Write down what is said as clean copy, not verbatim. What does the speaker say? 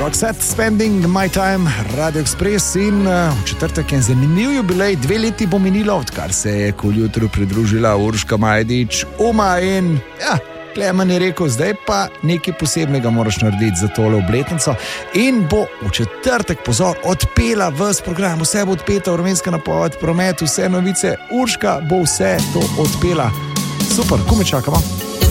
Roxette, Spending My Time, Radio Express in v četrtek je zanimiv jubilej, 2 leti bo minilo, odkar se je k jutru pridružila Urška Majdič, Uma in Klemen je rekel, zdaj pa nekaj posebnega moraš narediti za tole obletnico in bo v četrtek, pozor, odpela ves program, vse bo odpeta, vremenska napoved, promet, vse novice, Urška bo vse to odpela. Super, ko me čakamo?